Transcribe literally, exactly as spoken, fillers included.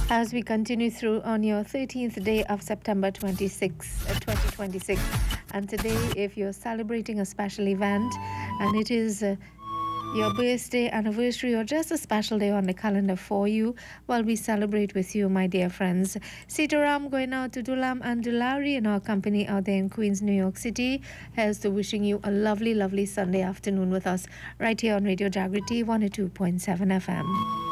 As we continue through on your thirteenth day of September twenty-sixth, uh, twenty twenty-six. And today, if you're celebrating a special event and it is uh, your birthday, anniversary, or just a special day on the calendar for you, well, we celebrate with you, my dear friends. Sitaram going out to Dulam and Dulari in our company out there in Queens, New York City. Here's to wishing you a lovely, lovely Sunday afternoon with us right here on Radio Jagriti one oh two point seven F M.